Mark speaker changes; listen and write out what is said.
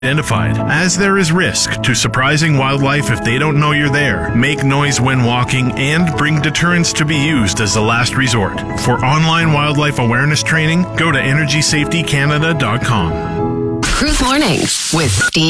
Speaker 1: identified, as there is risk to surprising wildlife if they don't know you're there, make noise when walking, and bring deterrents to be used as a last resort. For online wildlife awareness training, go to EnergySafetyCanada.com.
Speaker 2: Cruise Mornings with Steve